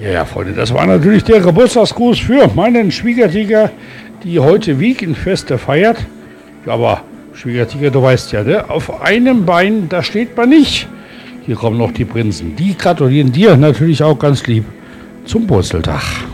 Ja, Freunde, das war natürlich der Geburtstagsgruß für meinen Schwiegertiger, die heute Wiegenfeste feiert. Ja, aber Schwiegertiger, du weißt ja, ne? Auf einem Bein, da steht man nicht. Hier kommen noch die Prinzen. Die gratulieren dir natürlich auch ganz lieb zum Purzeltag.